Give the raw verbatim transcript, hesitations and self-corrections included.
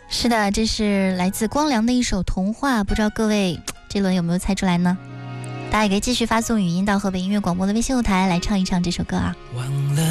是的，这是来自光良的一首童话，不知道各位这轮有没有猜出来呢？大家也可以继续发送语音到河北音乐广播的微信后台来唱一唱这首歌啊。